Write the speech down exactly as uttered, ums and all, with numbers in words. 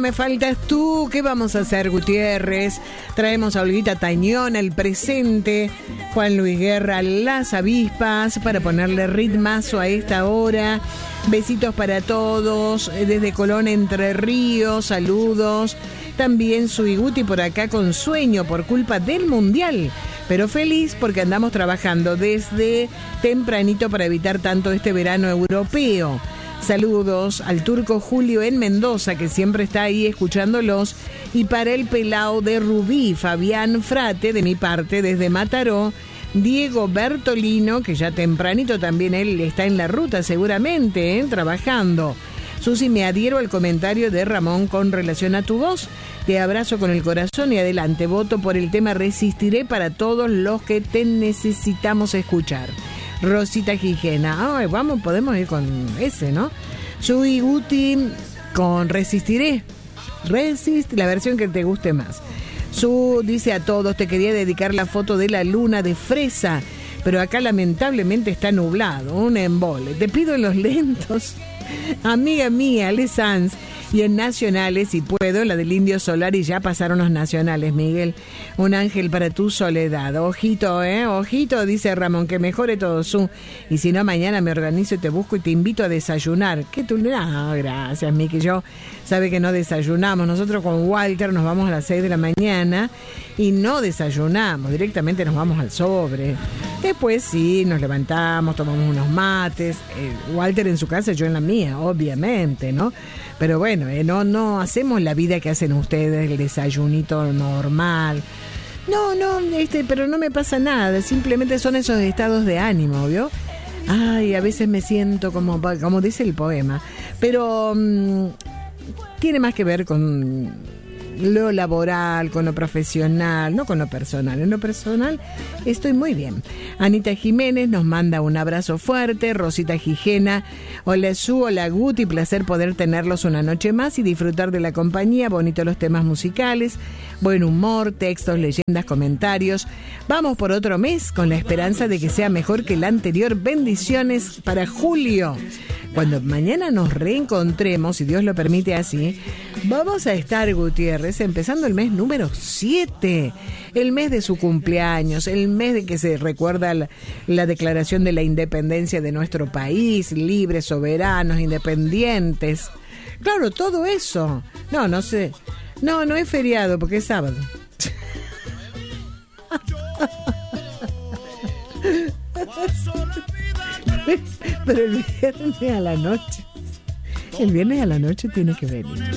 me faltas tú. ¿Qué vamos a hacer, Gutiérrez? Traemos a Olguita Tañón, el presente. Juan Luis Guerra, las avispas, para ponerle ritmazo a esta hora. Besitos para todos, desde Colón, Entre Ríos, saludos. También Suiguti por acá con sueño por culpa del Mundial, pero feliz porque andamos trabajando desde tempranito para evitar tanto este verano europeo. Saludos al turco Julio en Mendoza, que siempre está ahí escuchándolos. Y para el pelao de Rubí, Fabián Frate, de mi parte, desde Mataró. Diego Bertolino, que ya tempranito también él está en la ruta seguramente, ¿eh? trabajando. Susi, me adhiero al comentario de Ramón con relación a tu voz. Te abrazo con el corazón y adelante. Voto por el tema Resistiré para todos los que te necesitamos escuchar. Rosita Gijena. Ay, vamos, podemos ir con ese, ¿no? Sui Guti con Resistiré. Resist, la versión que te guste más. Su dice a todos, te quería dedicar la foto de la luna de fresa, pero acá lamentablemente está nublado, un embole. Te pido los lentos. Amiga mía, Ale Sanz, y en nacionales, si puedo, la del Indio Solar, y ya pasaron los nacionales, Miguel. Un ángel para tu soledad. Ojito, eh, ojito, dice Ramón, que mejore todo su. Y si no, mañana me organizo y te busco y te invito a desayunar. ¿Qué tú? No, gracias, Miki. Yo sabe que no desayunamos. Nosotros con Walter nos vamos a las seis de la mañana y no desayunamos. Directamente nos vamos al sobre. Después sí, nos levantamos, tomamos unos mates. Eh, Walter en su casa, yo en la mía, obviamente, ¿no? Pero bueno, eh, no, no hacemos la vida que hacen ustedes, el desayunito normal. No, no, este, pero no me pasa nada. Simplemente son esos estados de ánimo, ¿vio? Ay, a veces me siento como, como dice el poema. Pero um, tiene más que ver con lo laboral, con lo profesional, no con lo personal. En lo personal estoy muy bien. Anita Jiménez nos manda un abrazo fuerte. Rosita Gijena, hola Su, hola Guti, placer poder tenerlos una noche más y disfrutar de la compañía. Bonitos los temas musicales, buen humor, textos, leyendas, comentarios. Vamos por otro mes con la esperanza de que sea mejor que el anterior. Bendiciones para Julio. Cuando mañana nos reencontremos, si Dios lo permite así, vamos a estar, Gutiérrez, empezando el mes número siete, el mes de su cumpleaños, el mes de que se recuerda la, la declaración de la independencia de nuestro país, libres, soberanos, independientes. Claro, todo eso. No, no sé. No, no es feriado porque es sábado. Pero el viernes a la noche, el viernes a la noche tiene que venir.